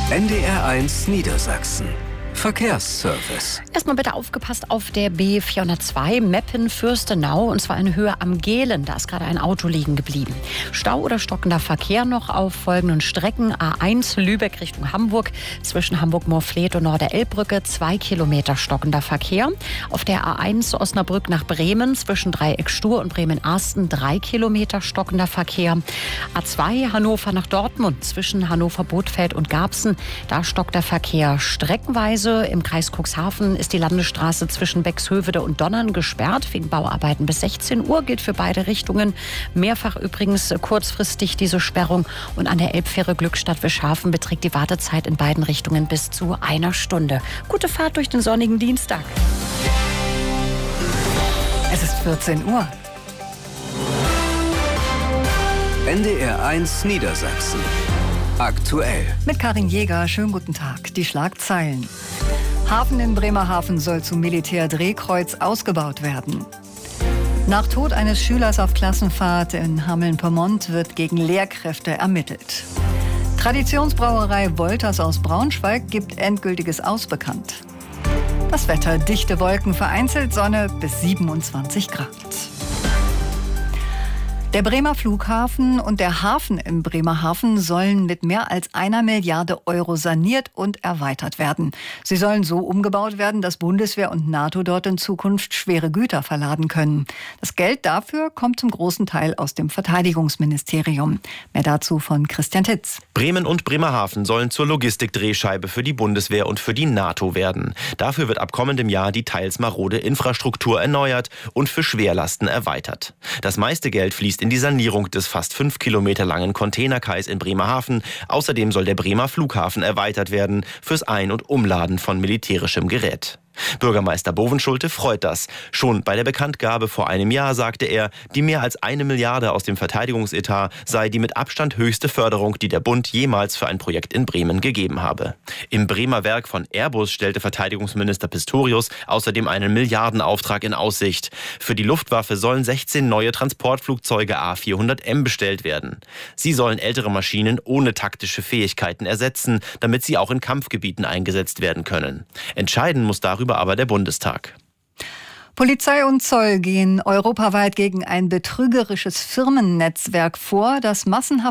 NDR1 Niedersachsen. Verkehrsservice. Erstmal bitte aufgepasst auf der B402 Meppen-Fürstenau, und zwar in Höhe am Gehlen. Da ist gerade ein Auto liegen geblieben. Stau oder stockender Verkehr noch auf folgenden Strecken. A1 Lübeck Richtung Hamburg, zwischen Hamburg-Moorfleet und Norder-Elbbrücke 2 Kilometer stockender Verkehr. Auf der A1 Osnabrück nach Bremen, zwischen Dreieck-Stur und Bremen-Arsten 3 Kilometer stockender Verkehr. A2 Hannover nach Dortmund, zwischen Hannover-Bothfeld und Garbsen, da stockt der Verkehr streckenweise. Im Kreis Cuxhaven ist die Landesstraße zwischen Bexhövede und Donnern gesperrt. Wegen Bauarbeiten bis 16 Uhr gilt für beide Richtungen. Mehrfach übrigens kurzfristig diese Sperrung. Und an der Elbfähre Glückstadt-Wischhafen beträgt die Wartezeit in beiden Richtungen bis zu 1 Stunde. Gute Fahrt durch den sonnigen Dienstag. Es ist 14 Uhr. NDR1 Niedersachsen. Aktuell. Mit Karin Jäger, schönen guten Tag. Die Schlagzeilen. Hafen in Bremerhaven soll zum Militärdrehkreuz ausgebaut werden. Nach Tod eines Schülers auf Klassenfahrt in Hameln-Pyrmont wird gegen Lehrkräfte ermittelt. Traditionsbrauerei Wolters aus Braunschweig gibt endgültiges Aus bekannt. Das Wetter: dichte Wolken, vereinzelt Sonne bis 27 Grad. Der Bremer Flughafen und der Hafen in Bremerhaven sollen mit mehr als 1 Milliarde Euro saniert und erweitert werden. Sie sollen so umgebaut werden, dass Bundeswehr und NATO dort in Zukunft schwere Güter verladen können. Das Geld dafür kommt zum großen Teil aus dem Verteidigungsministerium. Mehr dazu von Christian Titz. Bremen und Bremerhaven sollen zur Logistikdrehscheibe für die Bundeswehr und für die NATO werden. Dafür wird ab kommendem Jahr die teils marode Infrastruktur erneuert und für Schwerlasten erweitert. Das meiste Geld fließt in die Sanierung des fast 5 Kilometer langen Containerkais in Bremerhaven. Außerdem soll der Bremer Flughafen erweitert werden fürs Ein- und Umladen von militärischem Gerät. Bürgermeister Bovenschulte freut das. Schon bei der Bekanntgabe vor einem Jahr sagte er, die mehr als 1 Milliarde aus dem Verteidigungsetat sei die mit Abstand höchste Förderung, die der Bund jemals für ein Projekt in Bremen gegeben habe. Im Bremer Werk von Airbus stellte Verteidigungsminister Pistorius außerdem einen Milliardenauftrag in Aussicht. Für die Luftwaffe sollen 16 neue Transportflugzeuge A400M bestellt werden. Sie sollen ältere Maschinen ohne taktische Fähigkeiten ersetzen, damit sie auch in Kampfgebieten eingesetzt werden können. Entscheiden muss darüber aber der Bundestag. Polizei und Zoll gehen europaweit gegen ein betrügerisches Firmennetzwerk vor, das massenhaft